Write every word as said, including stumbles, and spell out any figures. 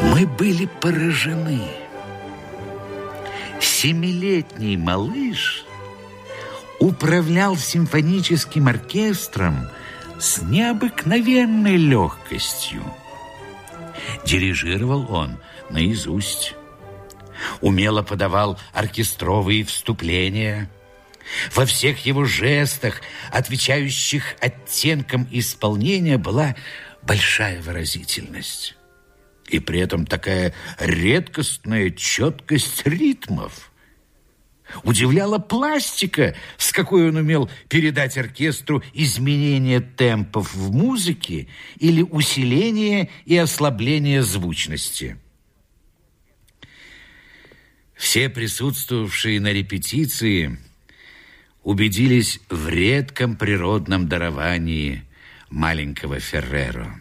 Мы были поражены. Семилетний малыш управлял симфоническим оркестром с необыкновенной легкостью. Дирижировал он наизусть. Умело подавал оркестровые вступления. Во всех его жестах, отвечающих оттенкам исполнения, была большая выразительность. И при этом такая редкостная четкость ритмов. Удивляла пластика, с какой он умел передать оркестру изменение темпов в музыке или усиление и ослабление звучности. Все присутствовавшие на репетиции убедились в редком природном даровании маленького Ферреро.